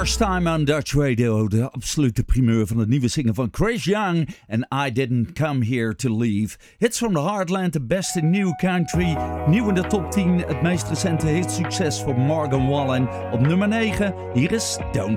First Time on Dutch Radio, de absolute primeur van het nieuwe zingen van Chris Young en I Didn't Come Here to Leave. Hits from the Heartland, de beste new country, nieuw in de top 10, het meest recente hitsucces van Morgan Wallen. Op nummer 9, hier is Don't